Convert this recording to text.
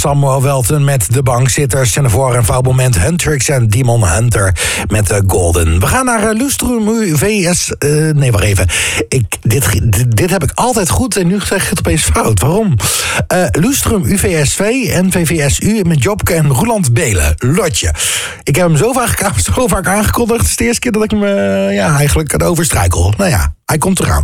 Samuel Welten met de bankzitters. En voor een fout moment Huntrix en Demon Hunter met Golden. We gaan naar Lustrum UVS... nee, wacht even. Dit heb ik altijd goed en nu zeg ik het opeens fout. Waarom? Lustrum UVSV en VVSU met Jobke en Roeland Belen. Lotje. Ik heb hem zo vaak aangekondigd. Het is de eerste keer dat ik hem eigenlijk overstruikel. Nou ja, hij komt eraan.